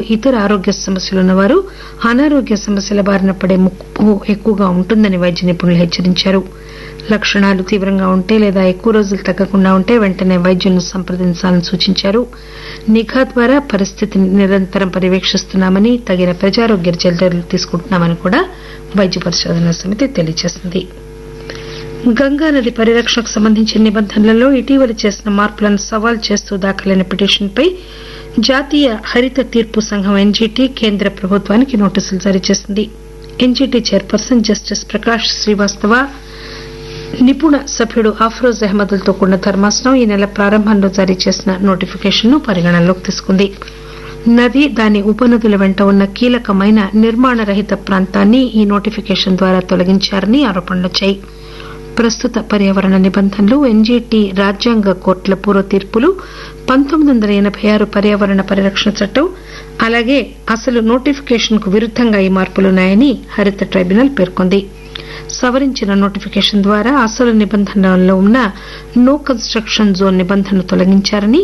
ఇతర ఆరోగ్య సమస్యలున్నవారు అనారోగ్య సమస్యల బారిన పడే ముప్పు ఎక్కువగా ఉంటుందని వైద్య నిపుణులు హెచ్చరించారు. లక్షణాలు తీవ్రంగా ఉంటే లేదా ఎక్కువ రోజులు తగ్గకుండా ఉంటే వెంటనే వైద్యులను సంప్రదించాలని సూచించారు. నిఘా ద్వారా పరిస్థితిని నిరంతరం పర్యవేక్షిస్తున్నామని, తగిన ప్రజారోగ్య చర్యలు తీసుకుంటున్నామని కూడా వైద్య పరిశోధనల సమితి తెలియజేసింది. గంగానది పరిరక్షణకు సంబంధించిన నిబంధనలలో ఇటీవల చేసిన మార్పులను సవాల్ చేస్తూ దాఖలైన పిటిషన్పై జాతీయ హరిత తీర్పు సంఘం ఎన్జీటీ కేంద్ర ప్రభుత్వానికి నోటీసులు జారీ చేసింది. NGT chairperson justice Prakash Srivastava, నిపుణ సభ్యుడు అఫ్రోజ్ అహ్మద్లతో కూడిన ధర్మాసనం ఈ నెల ప్రారంభంలో జారీ చేసిన నోటిఫికేషన్ను పరిగణనలోకి తీసుకుంది. నది, దాని ఉపనదుల వెంట ఉన్న కీలకమైన నిర్మాణ రహిత ప్రాంతాన్ని ఈ నోటిఫికేషన్ ద్వారా తొలగించారని ఆరోపణలొచ్చాయి. ప్రస్తుత పర్యావరణ నిబంధనలు, ఎన్జీటీ రాజ్యాంగ కోర్టుల పూర్వ తీర్పులు, 1986 పర్యావరణ పరిరక్షణ చట్టం, అలాగే అసలు నోటిఫికేషన్ కు విరుద్దంగా ఈ మార్పులున్నాయని హరిత ట్రైబ్యునల్ పేర్కొంది. సవరించిన నోటిఫికేషన్ ద్వారా అసలు నిబంధనల్లో ఉన్న నో కన్స్ట్రక్షన్ జోన్ నిబంధనను తొలగించారని,